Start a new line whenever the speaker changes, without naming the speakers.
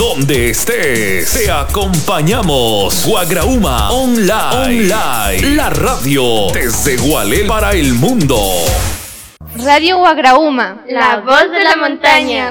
donde estés. Te acompañamos. Guagrauma Online. La radio desde Gualel para el mundo.
Radio Guagrauma, la voz de la montaña.